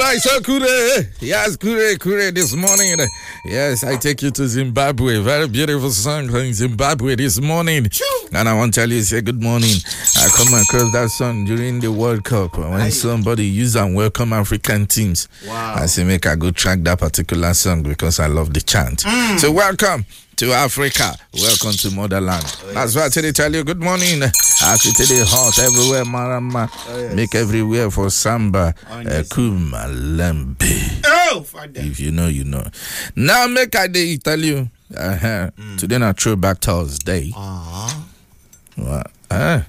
right, so Kure. Yes, Kure this morning. Yes, I take you to Zimbabwe. Very beautiful song in Zimbabwe this morning. And I want to tell you, say good morning. I come across that song during the World Cup when somebody used and welcome African teams. Wow. I say make I go track that particular song because I love the chant. So welcome to Africa. Welcome to motherland. That's why I tell you good morning. As you tell you hot everywhere, Marama. Make everywhere for Samba. Kumalembe. Oh, Father. If you know, you know. Now make I tell you. Today na Throwback Thursday. What? Now.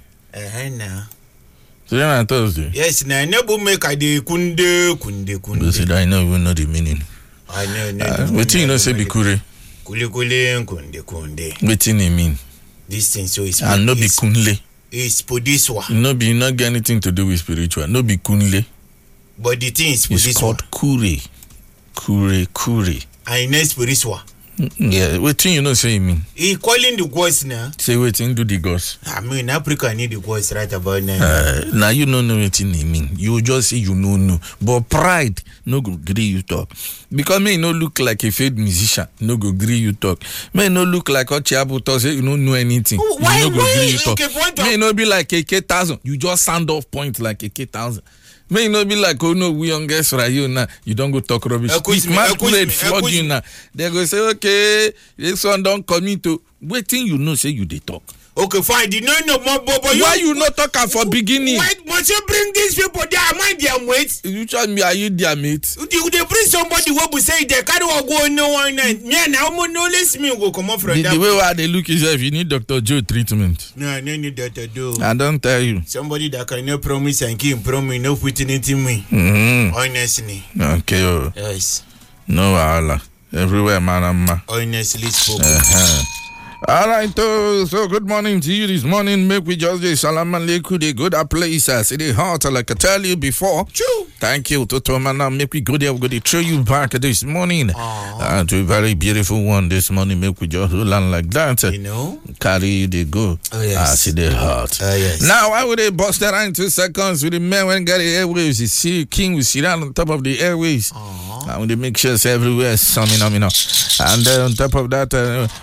Today na Thursday. Yes, now never make I de kunde. I know you know the meaning. I know. What you know say be kure? Kule kunde. Wetin e mean? This thing so is And no be kunle. It's for this one. No be not get anything to do with spiritual. No be kunle. But the thing is for this one. It's called kure. Kure. I know spiritual. Yeah, wetin you know say e mean? He calling the gods now. Say wetin do the gods. I mean, Africa need the gods right about now. Now you don't know wetin e mean. You just say you know. But pride no go gree you talk. Because me no look like a failed musician. No go gree you talk. Me no look like Ochiabu talk say you don't know anything. Why? You no go gree you talk. Okay, me no be like a K-1000. You just sound off point like a K-1000. May not be like, oh no, we youngest right here now. You don't go talk rubbish. If man could flog you now, they go say, okay, this one don't commit to waiting. You know, say you they talk. Okay, fine. You know more, but why you not talking for beginning? Why must you bring these people? They are mind their mates. You tell me, are you their mates? They bring somebody who will say they can't go no one. Me now, no less me go come up from the way why they look is if you need Dr. Joe treatment. No need Dr. Joe. I don't tell you. Somebody that can not promise and keep promise, no putting it in me. Honestly. Okay. Oh. Yes. No, Allah. Everywhere, man. Honestly spoken. All right, so good morning to you this morning. Make we just say salam alaikum, the good place. I see the heart, like I tell you before. True. Thank you, Toto Mana. Make we go there, we're going to throw you back this morning. To a very beautiful one this morning. Make we just hold on like that. You know? Carry the go. Oh, yes. I see the heart. Yes. Now, why would they bust around in 2 seconds with the man when got the airwaves? You see, King will sit down on top of the airwaves. And they make sure it's everywhere. And on top of that,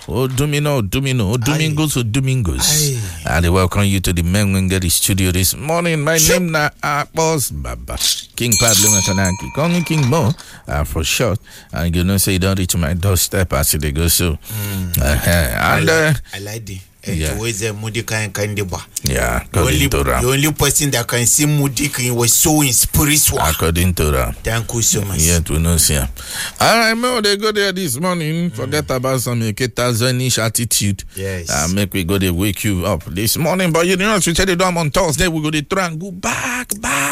Domingos. And they welcome you to the Men When Get the studio this morning. My name is Boss Baba. King Pablo Matanaki. Call me King Mo for short. And you know, say you don't reach my doorstep as they go so. I like it. Yeah. The only person that can see Mudiki was so spiritual. According to that. Thank you so much. Yeah, to know, see. All right, man, they go there this morning. Forget about some K-1000-ish attitude. Yes. Make we go there wake you up this morning. But you know, we tell you on Thursday, we go to try and go back.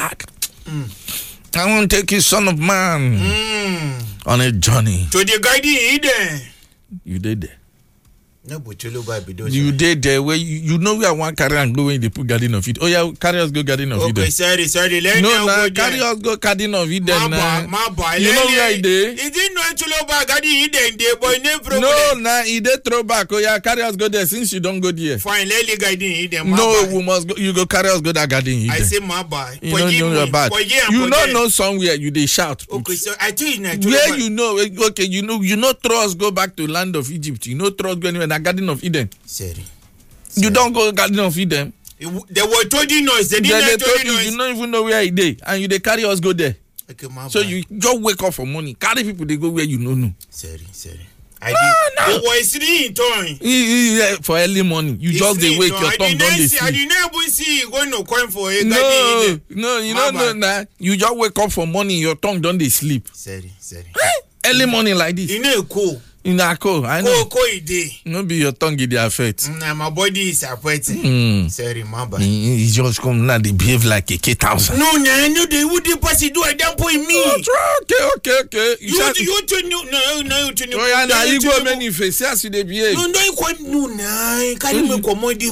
I want to take you, son of man, on a journey. To the Garden Eden. You did there. No, but you did there where you know where one carry and go when they put Garden of Eden. Oh yeah, carry us go Garden of Eden. Okay, sorry. Carry us go Garden of Eden. My boy. You know where it is? It didn't know to about Garden Eden. They boy name problem. No, it did throw back. Oh yeah, carry us go there since you don't go there. Fine, let me Garden Eden. No, we must go. You go carry us go that Garden Eden. I say my boy. You don't know about. You don't know somewhere you they shout. Okay, so I tell you now. Where you know? Okay, you know throw us go back to land of Egypt. You know throw us go anywhere. That Garden of Eden. Sorry. You don't go Garden of Eden. They were told you noise. They didn't tell you noise. You don't even know where it is, and you they carry us go there. Okay, my so boy. You just wake up for money. Carry people they go where you know. Sorry. It was 3 in time. Yeah, for early morning. You just they wake your tongue don't they see. I didn't even see you going to coin for a No, you don't know that. You just wake up for money, your tongue don't they sleep. Sorry. Early morning like this. You know cool. In a cold, I know. Cold. No be your tongue it affect. My body is affecting. Sorry, my bad. He just come now. They behave like a K-1000. No, they wouldn't pass it. Do a damn point me. Okay. You to know. Oh yeah, now you go many faces. Yes, you they behave. No, can't make commodity.